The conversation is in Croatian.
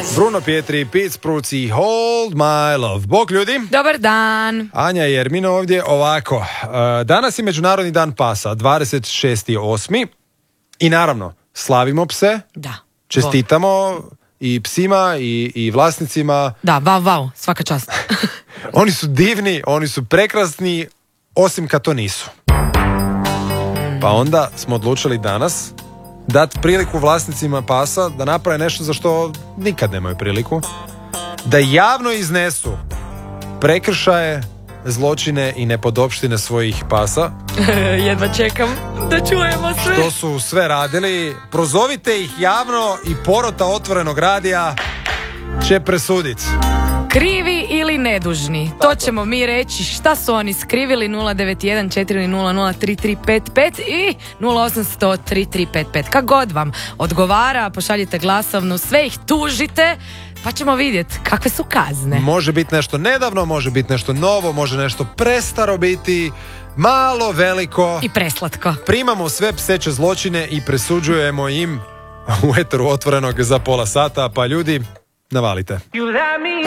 Bruno Pietri, Pete Spruci, Hold My Love. Bog ljudi. Dobar dan. Anja i Jermino ovdje. Ovako, danas je Međunarodni dan pasa, 26.8. I naravno, slavimo pse. Da. Čestitamo i psima i vlasnicima. Da, wow, svaka čast. Oni su divni, oni su prekrasni, osim kad to nisu. Pa onda smo odlučili danas dati priliku vlasnicima pasa da naprave nešto za što nikad nemaju priliku. Da javno iznesu prekršaje, zločine i nepodopštine svojih pasa. Jedva čekam da čujemo sve. Što su sve radili. Prozovite ih javno i porota Otvorenog radija će presuditi. Krivi ili nedužni? To ćemo mi reći. Šta su oni skrivili? 091 400 3355 i 0800 3355. Kako god vam odgovara, pošaljite glasovnu, sve ih tužite, pa ćemo vidjeti kakve su kazne. Može biti nešto nedavno, može biti nešto novo, može nešto prestaro biti, malo, veliko. I preslatko. Primamo sve pseće zločine i presuđujemo im u eteru Otvorenog za pola sata, pa ljudi, navalite. You let me